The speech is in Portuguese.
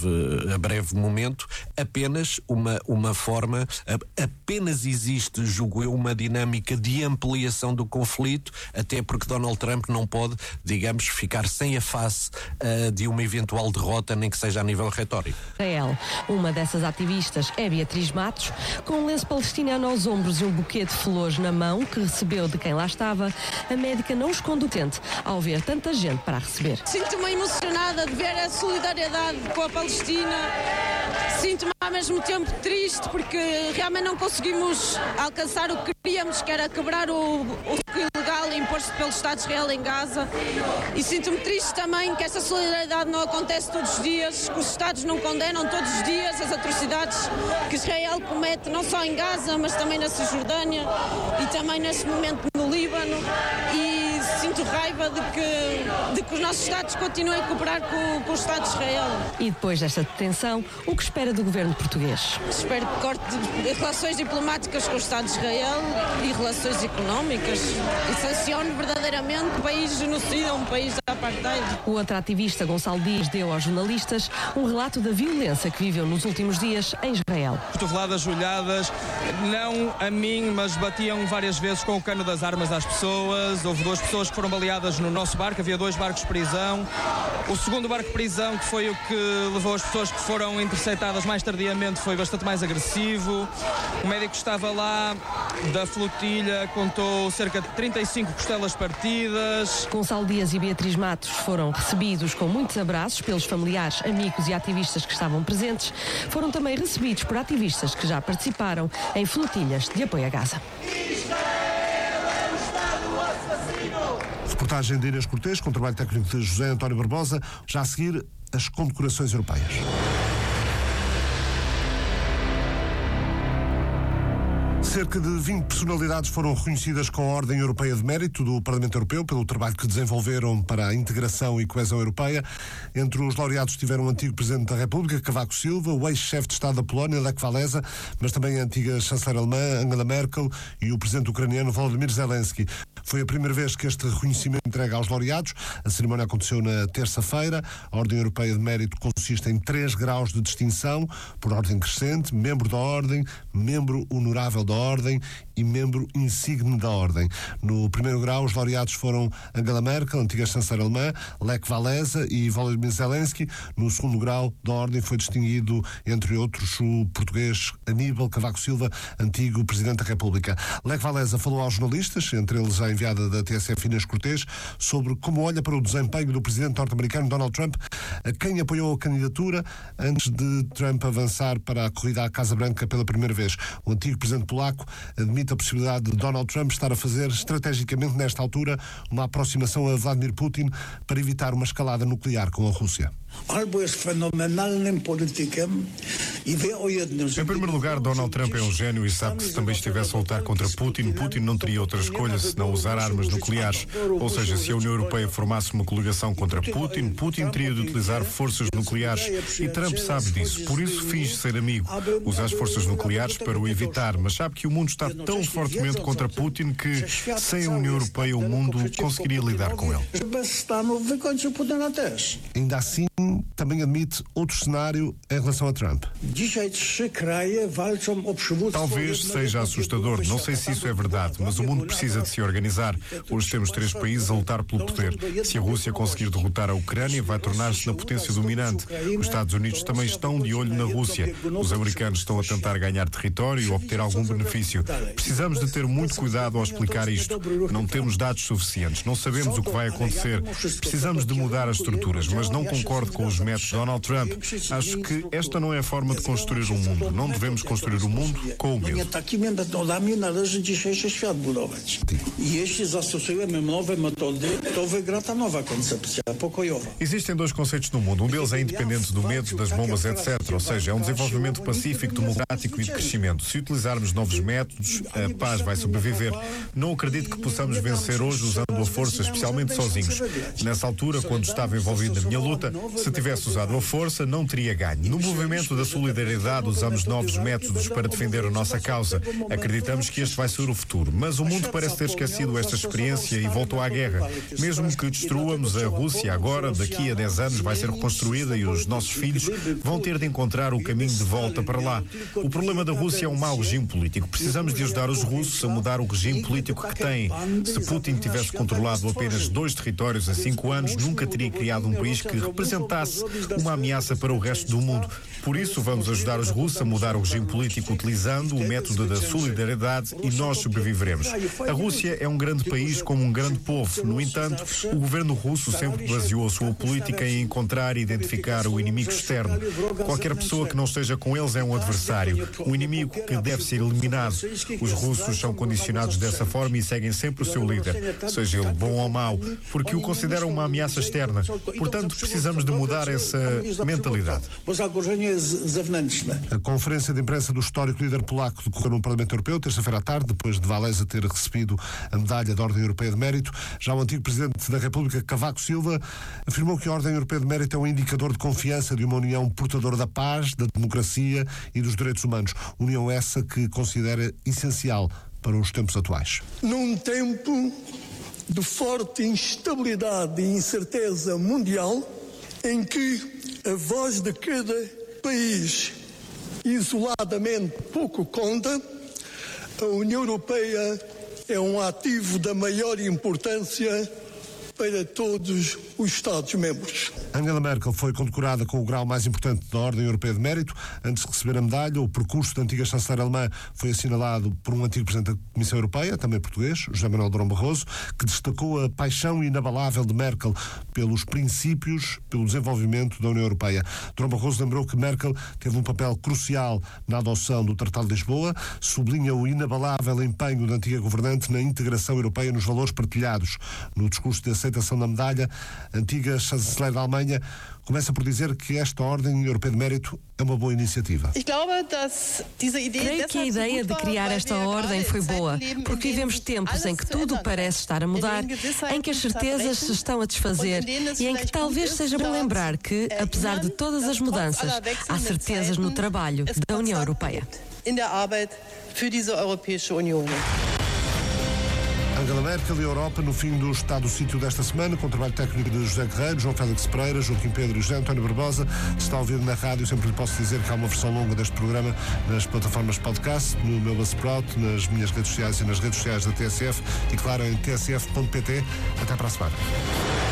breve momento, apenas uma forma, apenas existe, julgo eu, uma dinâmica de ampliação do conflito, até porque Donald Trump não pode, digamos, ficar sem a face de uma eventual derrota, nem que seja a nível retórico. Israel. Uma dessas ativistas é Beatriz Matos, com um lenço palestiniano aos ombros e um buquê de flores na mão que recebeu de quem lá estava. A médica não esconde o tente ao ver tanta gente para a receber. Sinto-me emocionada de ver a solidariedade com a Palestina. Sinto-me ao mesmo tempo triste porque realmente não conseguimos alcançar o que queríamos, que era quebrar o ilegal imposto pelo Estado de Israel em Gaza. E sinto-me triste também que esta solidariedade não acontece todos os dias, que os Estados não condenam todos os dias as atrocidades que Israel comete, não só em Gaza, mas também na Cisjordânia e também neste momento no Líbano. E sinto raiva de que os nossos Estados continuem a cooperar com o Estado de Israel. E depois desta detenção, o que espera do governo português? Espero que corte relações diplomáticas com o Estado de Israel e relações económicas e sancione verdadeiramente um país genocida, um país da apartheid. O outro ativista, Gonçalo Dias, deu aos jornalistas um relato da violência que viveu nos últimos dias em Israel. Cotoveladas, joelhadas, não a mim, mas batiam várias vezes com o cano das armas às pessoas. Houve 2 pessoas que foram baleadas no nosso barco, havia 2 barcos de prisão. O segundo barco de prisão, que foi o que levou as pessoas que foram interceptadas mais tardiamente, foi bastante mais agressivo. O médico estava lá da flotilha, contou cerca de 35 costelas partidas. Gonçalo Dias e Beatriz Matos foram recebidos com muitos abraços pelos familiares, amigos e ativistas que estavam presentes. Foram também recebidos por ativistas que já participaram em flotilhas de apoio a Gaza. Reportagem de Inês Cortês, com o trabalho técnico de José António Barbosa. Já a seguir, as condecorações europeias. Cerca de 20 personalidades foram reconhecidas com a Ordem Europeia de Mérito do Parlamento Europeu pelo trabalho que desenvolveram para a integração e coesão europeia. Entre os laureados estiveram o antigo Presidente da República, Cavaco Silva, o ex-chefe de Estado da Polónia, Lech Walesa, mas também a antiga chanceler alemã, Angela Merkel, e o presidente ucraniano, Volodymyr Zelensky. Foi a primeira vez que este reconhecimento entrega aos laureados. A cerimónia aconteceu na terça-feira. A Ordem Europeia de Mérito consiste em 3 graus de distinção, por ordem crescente: membro da Ordem, membro honorável da Ordem e membro insigne da Ordem. No primeiro grau, os laureados foram Angela Merkel, antiga chanceler alemã, Lech Walesa e Volodymyr Zelensky. No segundo grau da Ordem foi distinguido, entre outros, o português Aníbal Cavaco Silva, antigo Presidente da República. Lech Walesa falou aos jornalistas, entre eles a enviada da TSF Inês Cortês, sobre como olha para o desempenho do Presidente norte-americano Donald Trump, a quem apoiou a candidatura antes de Trump avançar para a corrida à Casa Branca pela primeira vez. O antigo Presidente polaco admite a possibilidade de Donald Trump estar a fazer estrategicamente nesta altura uma aproximação a Vladimir Putin para evitar uma escalada nuclear com a Rússia. Em primeiro lugar, Donald Trump é um gênio e sabe que se também estivesse a lutar contra Putin, Putin não teria outra escolha senão usar armas nucleares. Ou seja, se a União Europeia formasse uma coligação contra Putin, Putin teria de utilizar forças nucleares e Trump sabe disso. Por isso finge ser amigo. Usa as forças nucleares para o evitar, mas sabe que o mundo está tão fortemente contra Putin que sem a União Europeia o mundo conseguiria lidar com ele. Ainda assim, também admite outro cenário em relação a Trump. Talvez seja assustador, não sei se isso é verdade, mas o mundo precisa de se organizar. Hoje temos 3 países a lutar pelo poder. Se a Rússia conseguir derrotar a Ucrânia, vai tornar-se na potência dominante. Os Estados Unidos também estão de olho na Rússia. Os americanos estão a tentar ganhar território e obter algum benefício. Precisamos de ter muito cuidado ao explicar isto. Não temos dados suficientes, não sabemos o que vai acontecer. Precisamos de mudar as estruturas, mas não concordo com os métodos de Donald Trump. Acho que esta não é a forma de construir um mundo. Não devemos construir o mundo com o medo. Existem 2 conceitos no mundo. Um deles é independente do medo, das bombas, etc. Ou seja, é um desenvolvimento pacífico, democrático e de crescimento. Se utilizarmos novos métodos, a paz vai sobreviver. Não acredito que possamos vencer hoje usando a força, especialmente sozinhos. Nessa altura, quando estava envolvido na minha luta, se tivesse usado a força, não teria ganho. No movimento da solidariedade solidariedade, usamos novos métodos para defender a nossa causa. Acreditamos que este vai ser o futuro. Mas o mundo parece ter esquecido esta experiência e voltou à guerra. Mesmo que destruamos a Rússia agora, daqui a 10 anos vai ser reconstruída e os nossos filhos vão ter de encontrar o caminho de volta para lá. O problema da Rússia é um mau regime político. Precisamos de ajudar os russos a mudar o regime político que têm. Se Putin tivesse controlado apenas 2 territórios em 5 anos, nunca teria criado um país que representasse uma ameaça para o resto do mundo. Por isso, vamos ajudar os russos a mudar o regime político utilizando o método da solidariedade e nós sobreviveremos. A Rússia é um grande país como um grande povo. No entanto, o governo russo sempre baseou a sua política em encontrar e identificar o inimigo externo. Qualquer pessoa que não esteja com eles é um adversário, um inimigo que deve ser eliminado. Os russos são condicionados dessa forma e seguem sempre o seu líder, seja ele bom ou mau, porque o consideram uma ameaça externa. Portanto, precisamos de mudar essa mentalidade. A conferência de imprensa do histórico líder polaco decorreu no Parlamento Europeu, terça-feira à tarde, depois de Wałęsa ter recebido a medalha da Ordem Europeia de Mérito. Já o antigo Presidente da República, Cavaco Silva, afirmou que a Ordem Europeia de Mérito é um indicador de confiança de uma União portadora da paz, da democracia e dos direitos humanos. União essa que considera essencial para os tempos atuais. Num tempo de forte instabilidade e incerteza mundial, em que a voz de cada país isoladamente pouco conta, a União Europeia é um ativo da maior importância para todos os Estados-membros. Angela Merkel foi condecorada com o grau mais importante da Ordem Europeia de Mérito. Antes de receber a medalha, o percurso da antiga chanceler alemã foi assinalado por um antigo Presidente da Comissão Europeia, também português, José Manuel Durão Barroso, que destacou a paixão inabalável de Merkel pelos princípios, pelo desenvolvimento da União Europeia. Durão Barroso lembrou que Merkel teve um papel crucial na adoção do Tratado de Lisboa, sublinha o inabalável empenho da antiga governante na integração europeia nos valores partilhados. No discurso de aceitação da medalha, a antiga chanceler da Alemanha começa por dizer que esta Ordem Europeia de Mérito é uma boa iniciativa. Creio que a ideia de criar esta ordem foi boa, porque vivemos tempos em que tudo parece estar a mudar, em que as certezas se estão a desfazer e em que talvez seja bom lembrar que, apesar de todas as mudanças, há certezas no trabalho da União Europeia. Angela Merkel e a Europa no fim do Estado do Sítio desta semana, com o trabalho técnico de José Guerreiro, João Félix Pereira, Joaquim Pedro e José António Barbosa. Se está a ouvir na rádio, sempre lhe posso dizer que há uma versão longa deste programa nas plataformas podcast, no meu Buzzsprout, nas minhas redes sociais e nas redes sociais da TSF e, claro, em tsf.pt. Até para a semana.